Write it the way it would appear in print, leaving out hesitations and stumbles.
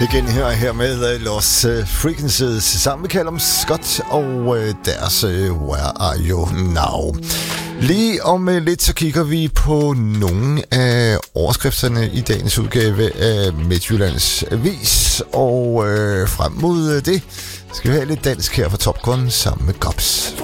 Igen her med Lost Frequencies sammen med Callum Scott og deres Where Are You Now. Lige om lidt så kigger vi på nogle af overskrifterne i dagens udgave af Midtjyllands Avis, og frem mod det skal vi have lidt dansk her fra Top Gun sammen med Gops.